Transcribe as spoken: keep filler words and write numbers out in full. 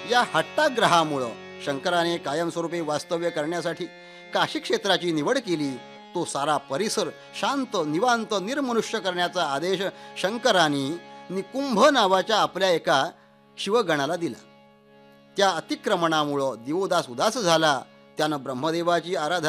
या हट्टाग्रहामुळं शंकराने कायमस्वरूपी वास्तव्य करण्यासाठी काशी क्षेत्राची निवड केली. तो सारा परिसर शांत निवांत निर्मनुष्य करण्याचा आदेश शंकराने निकुंभ नावाच्या आपल्या एका शिवगणाला दिला. त्या अतिक्रमणामुळं दिवोदास उदास झाला. त्यानं ब्रह्मदेवाची आराधना